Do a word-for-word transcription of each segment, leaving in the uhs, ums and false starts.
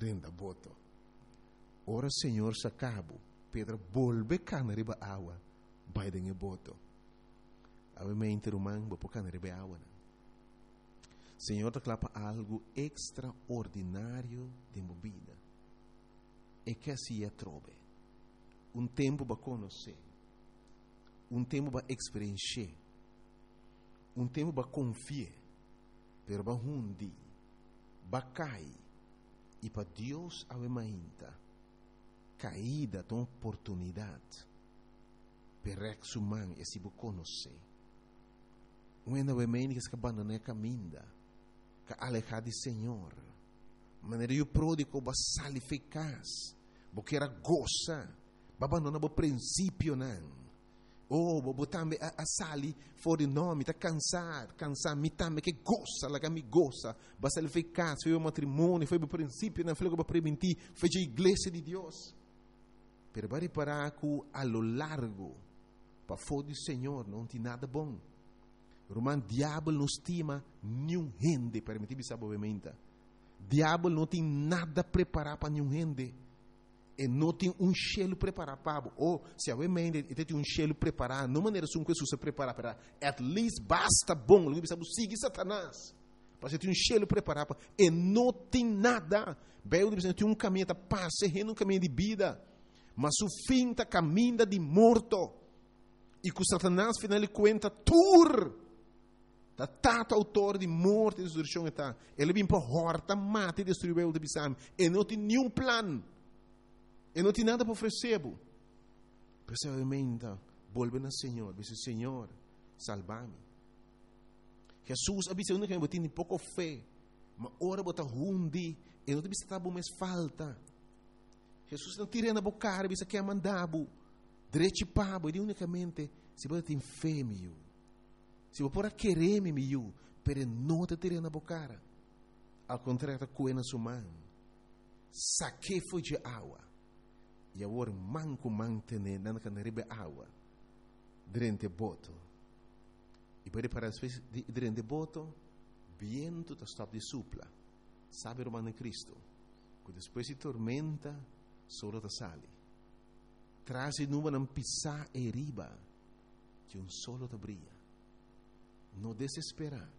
dentro da boto. Ora Senhor sacabo, Pedro volve cana riba água, vai dentro da boto. A mente humana vai por cana riba água. Senhor te clapa algo extraordinário de minha vida. E que assim é trove. Um tempo para conhecer. Um tempo para experienciar. Um tempo para confiar. Pero para hundi, para cair. E para Deus a mainta. Caída de oportunidade. Para rex humano e se conhecer. Quando a mente que se abandona a caminha. Que alejar de Senhor. Maneira eu pródigo para sair eficaz. Porque era goza. Abandonar o princípio não. Oh, bo também a, a sali fora de nome, tá cansado, cansado, me também que goza, lá que me goza. Basta ele eficaz, foi o matrimônio, foi o princípio, não foi o para prevenir, foi a igreja de Deus. Pero para reparar que a lo largo, para fora do Senhor, não tem nada bom. Romano, diabo não estima nenhum gente, permitir saber obviamente. Diabo não tem nada preparado para nenhum gente. E não tem um cheiro preparado para ou se a mente tem um cheiro preparado, não maneira como Jesus se prepara para, at least basta bom, ele sabe seguir Satanás. Para ter um cheiro preparado e não tem nada. Bem, ele tem um caminho de paz, um caminho de vida, mas o fim está caminho de morto. E que Satanás final ele conta tur. Da tato autor de morte e destruição está. Ele vem para horta, mata e destruir o de bisam. E não tem nenhum plano. E não tem nada para oferecer. Precisamente, volve ao Senhor. Diz: Senhor, salva-me. Jesus avisa que eu tenho pouco fé. Mas ora bota hundi. E não tem que estar mais falta. Jesus não tira na boca, avisa que é mandado. Direito pabo. E unicamente, se você tem fé, meu. Se você pode querer, meu. Pero não te tira na boca. Ao contrário, está coendo sua mão. Saque foi de água. E agora manco mantener na canaribe água durante boto. E para para as vezes durante boto, viento está stop de supla. Sabe o mano Cristo? Que depois de tormenta, solo te sale. Traz e numa não pisar e riba, que um solo te brilha. Não desespera.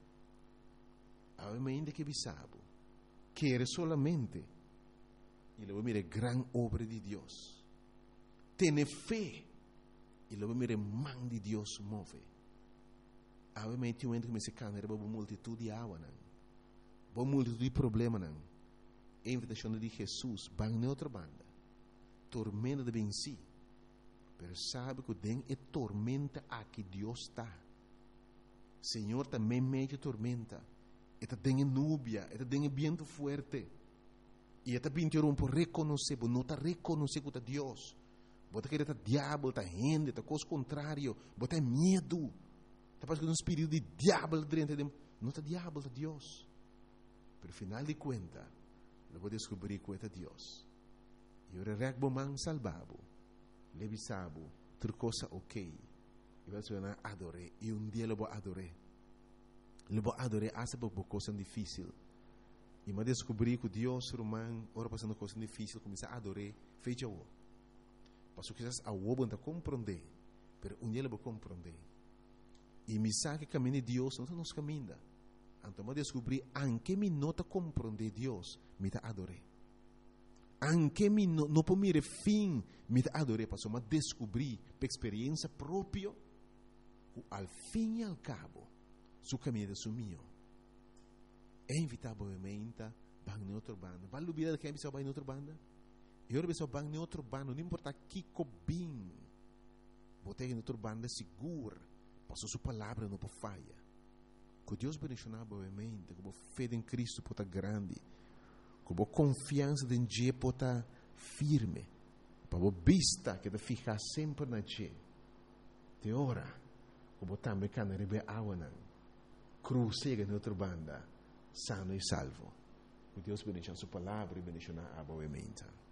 A mente que bisabo, quer solamente e lo mire gran obra de Dios. Tiene fe e lo mire man de Dios move. Obviamente um que me se cana era uma multitude de água não. Uma multitude de problema não. A invitação de Jesus van na outra banda. Tormenta de venci. Pero sabe que den é tormenta aqui Deus está. Senhor também meio tormenta. Eta den núbia, eta den viento fuerte. E até pintou por reconhecer, por não estar reconhecer que é Deus. Bota que está diabo, está gente, está coisa contrário, bota medo. Está passando um espírito de diabo dentro de não está diabo, está Deus. Pero final de conta, eu vou descobrir que é Deus. E eu regbo man salvabo, levisabo, outra coisa ok. E vai ser adoré. E um dia eu vou adoré. Eu vou adoré, essa é uma coisa difícil. E me descobri que Deus romano, ora passando coisa difícil, começar a adorar, fecha o. Passou que a o não compreender, mas um dia ele vai compreender. E me sabe que o caminho de Deus não está nos caminhos. Então me descobri, anche me não está compreender Deus, me está adorar. Anche me não não pode mirar fim, me está adorar. Passou me descobri, por experiência própria, que ao fim e ao cabo, o caminho é sumiu. É inevitavelmente bang em outra banda. Vai lubir que é pessoa vai em outra banda. E outra pessoa bang em outra banda, não importa que cobim. Botei em outra banda segura, passou sua palavra não pode falha. Que Deus bendicionar obviamente, que a fé em Cristo pode estar grande, que a confiança em Deus pode estar firme, para a vista que te ficar sempre na Deus. Te ora, que a também can rebe água não, cruzega em outra banda. Sano e salvo. Que Deus bendiga a sua palavra e bendiga a boa mente.